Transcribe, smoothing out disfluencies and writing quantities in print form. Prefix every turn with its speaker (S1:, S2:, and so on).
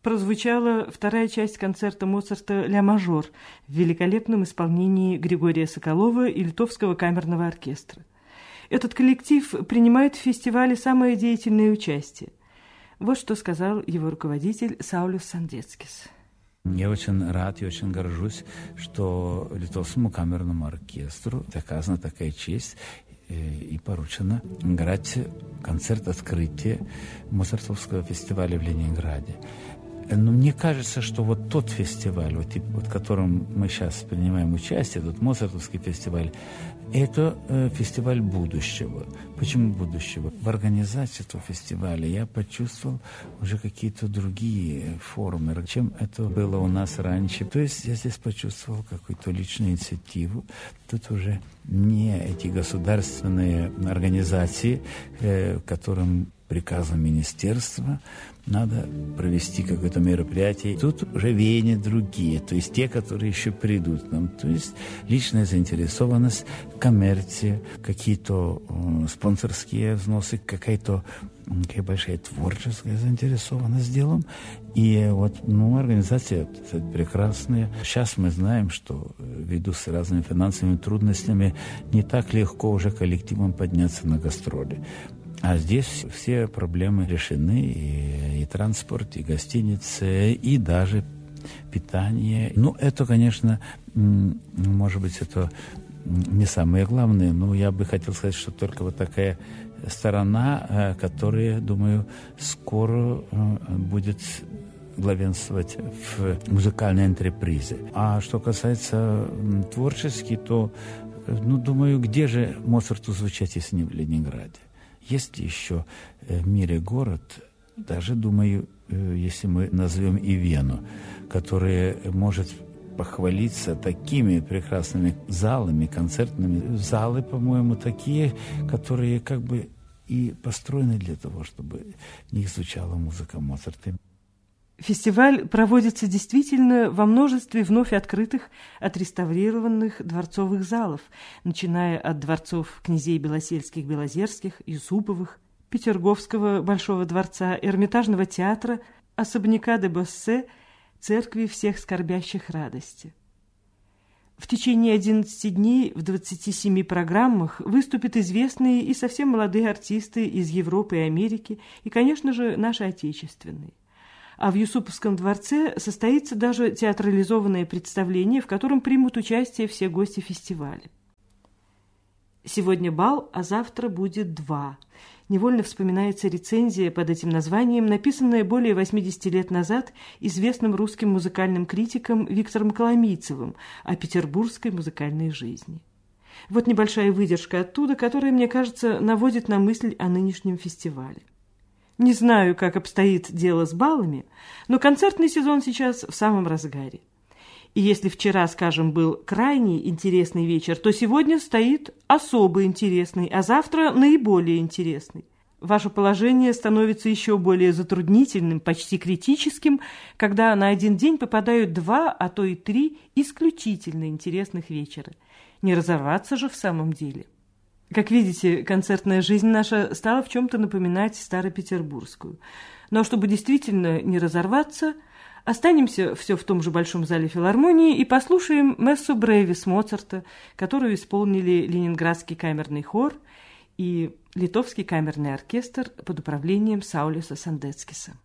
S1: прозвучала вторая часть концерта Моцарта «Ля мажор» в великолепном исполнении Григория Соколова и Литовского камерного оркестра. Этот коллектив принимает в фестивале самое деятельное участие. Вот что сказал его руководитель Саулис Сандецкис.
S2: Я очень рад и очень горжусь, что Литовскому камерному оркестру оказана такая честь и поручено играть концерт открытия Моцартовского фестиваля в Ленинграде. Но мне кажется, что вот тот фестиваль, в котором мы сейчас принимаем участие, тот Моцартовский фестиваль, это фестиваль будущего. Почему будущего? В организации этого фестиваля я почувствовал уже какие-то другие формы, чем это было у нас раньше. То есть я здесь почувствовал какую-то личную инициативу. Тут уже не эти государственные организации, которым приказом министерства надо провести какое-то мероприятие. Тут уже веяния другие, то есть те, которые еще придут к нам. То есть личная заинтересованность, коммерция, какие-то спонсорские взносы, какая большая творческая заинтересованность делом. И вот, организация прекрасная. Сейчас мы знаем, что ввиду с разными финансовыми трудностями не так легко уже коллективам подняться на гастроли. А здесь все проблемы решены, и транспорт, и гостиницы, и даже питание. Это, конечно, может быть, это не самое главное, но я бы хотел сказать, что только вот такая сторона, которая, думаю, скоро будет главенствовать в музыкальной энтрепризе. А что касается творчески, то, думаю, где же Моцарту звучать, если не в Ленинграде? Есть ли еще в мире город, даже, думаю, если мы назовем и Вену, который может похвалиться такими прекрасными залами, концертными. Залы, по-моему, такие, которые как бы и построены для того, чтобы в них звучала музыка Моцарта.
S1: Фестиваль проводится действительно во множестве вновь открытых, отреставрированных дворцовых залов, начиная от дворцов князей Белосельских, Белозерских, Юсуповых, Петерговского Большого дворца, Эрмитажного театра, особняка де Боссе, церкви всех скорбящих радости. В течение 11 дней в 27 программах выступят известные и совсем молодые артисты из Европы и Америки, и, конечно же, наши отечественные. А в Юсуповском дворце состоится даже театрализованное представление, в котором примут участие все гости фестиваля. Сегодня бал, а завтра будет 2. Невольно вспоминается рецензия под этим названием, написанная более 80 лет назад известным русским музыкальным критиком Виктором Коломийцевым о петербургской музыкальной жизни. Вот небольшая выдержка оттуда, которая, мне кажется, наводит на мысль о нынешнем фестивале. Не знаю, как обстоит дело с баллами, но концертный сезон сейчас в самом разгаре. И если вчера, скажем, был крайне интересный вечер, то сегодня стоит особо интересный, а завтра наиболее интересный. Ваше положение становится еще более затруднительным, почти критическим, когда на один день попадают 2, а то и 3 исключительно интересных вечера. Не разорваться же в самом деле. Как видите, концертная жизнь наша стала в чем-то напоминать старопетербургскую. Но чтобы действительно не разорваться, останемся все в том же Большом зале филармонии и послушаем «Мессу Бревис» Моцарта, которую исполнили Ленинградский камерный хор и Литовский камерный оркестр под управлением Саулиса Сандецкиса.